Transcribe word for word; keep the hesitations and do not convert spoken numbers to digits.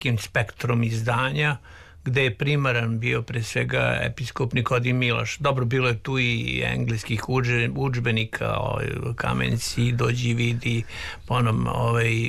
širokim spektrom izdanja, gde je primaran bio pre svega episkop Nikodim Miloš. Dobro, bilo je tu i engleskih udžbenika, Kamenci, Dođi vidi, ponom ovaj,